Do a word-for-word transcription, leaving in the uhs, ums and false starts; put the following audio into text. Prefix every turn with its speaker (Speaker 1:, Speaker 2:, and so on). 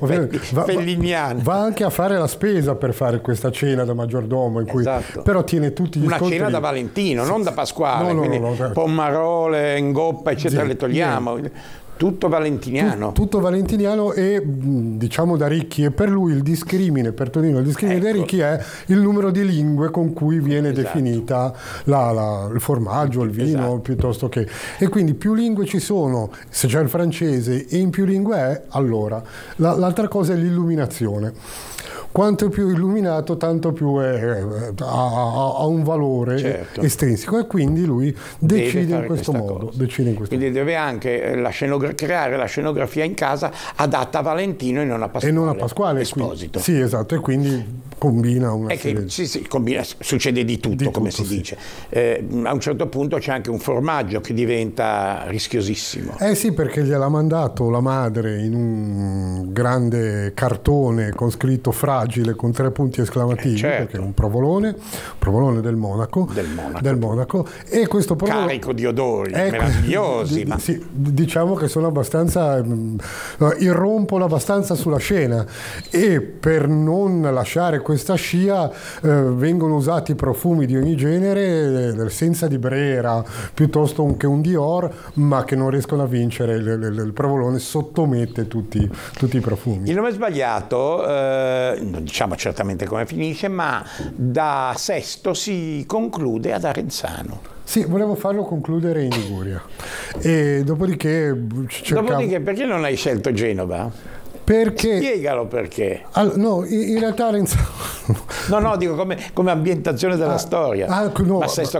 Speaker 1: va,
Speaker 2: felliniana.
Speaker 1: Va anche a fare la spesa per fare questa cena da maggiordomo, in cui
Speaker 2: esatto.
Speaker 1: però tiene tutti gli
Speaker 2: una
Speaker 1: scontri.
Speaker 2: Cena da Valentino, sì, non da Pasquale,
Speaker 1: no, no,
Speaker 2: quindi
Speaker 1: no, no,
Speaker 2: pommarole, ingoppa, eccetera,
Speaker 1: sì,
Speaker 2: le togliamo.
Speaker 1: Niente.
Speaker 2: Tutto valentiniano.
Speaker 1: Tutto valentiniano e diciamo da ricchi, e per lui il discrimine, per Tonino il discrimine ecco. dei ricchi è il numero di lingue con cui viene esatto. definita la, la, il formaggio, il vino, esatto. piuttosto che... E quindi più lingue ci sono, se c'è il francese e in più lingue è, allora. La, l'altra cosa è l'illuminazione. Quanto più illuminato, tanto più è, ha, ha un valore certo. estrinseco, e quindi lui decide in questo modo. Decide in questo
Speaker 2: quindi
Speaker 1: modo.
Speaker 2: deve anche la scenogra- creare la scenografia in casa adatta a Valentino e non a Pasquale.
Speaker 1: E non a Pasquale.
Speaker 2: Esposito.
Speaker 1: Sì, esatto, e quindi combina una
Speaker 2: è
Speaker 1: serie
Speaker 2: che, sì, sì, combina, succede di tutto,
Speaker 1: di
Speaker 2: come
Speaker 1: tutto,
Speaker 2: si
Speaker 1: sì.
Speaker 2: dice. Eh, a un certo punto c'è anche un formaggio che diventa rischiosissimo.
Speaker 1: Eh sì, perché gliel'ha mandato la madre in un grande cartone con scritto fragile con tre punti esclamativi, eh certo. perché è un provolone, provolone del Monaco,
Speaker 2: del Monaco,
Speaker 1: del Monaco e questo provolone,
Speaker 2: carico di odori
Speaker 1: è,
Speaker 2: meravigliosi.
Speaker 1: Di,
Speaker 2: ma...
Speaker 1: sì, diciamo che sono abbastanza, irrompono abbastanza sulla scena, e per non lasciare questa scia eh, vengono usati profumi di ogni genere, eh, senza di Brera, piuttosto che un Dior, ma che non riescono a vincere. Il, il, il provolone sottomette tutti, tutti i profumi.
Speaker 2: Il nome sbagliato, eh, non diciamo certamente come finisce, ma da Sesto si conclude ad Arenzano.
Speaker 1: Sì, volevo farlo concludere in Liguria. E dopodiché cercavo...
Speaker 2: Dopodiché perché non hai scelto Genova?
Speaker 1: Perché...
Speaker 2: Spiegalo perché.
Speaker 1: All... No, in, in realtà Arenzano...
Speaker 2: No, no, dico come, come ambientazione della
Speaker 1: ah,
Speaker 2: storia.
Speaker 1: Ah, no,
Speaker 2: ma Sesto